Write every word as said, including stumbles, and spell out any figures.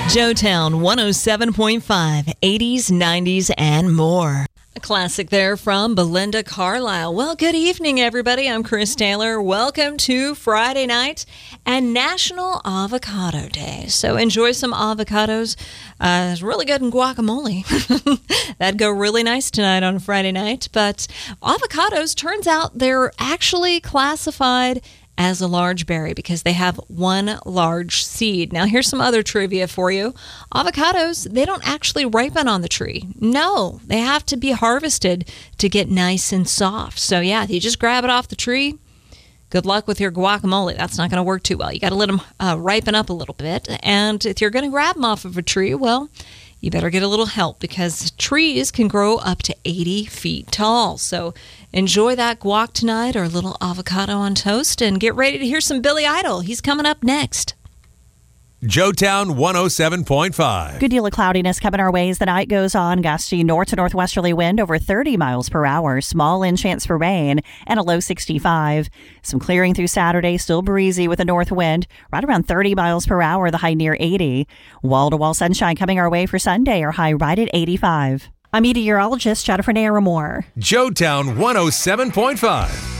Joetown one oh seven point five, eighties, nineties, and more. A classic there from Belinda Carlisle. Well, good evening, everybody. I'm Chris Taylor. Welcome to Friday night and National Avocado Day. So enjoy some avocados. Uh, it's really good in guacamole. That'd go really nice tonight on a Friday night. But avocados, turns out they're actually classified as a large berry because they have one large seed. Now, here's some other trivia for you. Avocados, they don't actually ripen on the tree. No, they have to be harvested to get nice and soft. So, yeah, if you just grab it off the tree, good luck with your guacamole. That's not going to work too well. You got to let them uh, ripen up a little bit. And if you're going to grab them off of a tree, well, you better get a little help because trees can grow up to eighty feet tall. So enjoy that guac tonight or a little avocado on toast and get ready to hear some Billy Idol. He's coming up next. Joetown one oh seven point five. Good deal of cloudiness coming our way as the night goes on. Gusty north to northwesterly wind over thirty miles per hour. Small in chance for rain and a low sixty-five. Some clearing through Saturday. Still breezy with a north wind right around thirty miles per hour. The high near eighty. Wall-to-wall sunshine coming our way for Sunday. Our high right at eighty-five. I'm meteorologist Jennifer Naramore. Joetown one oh seven point five.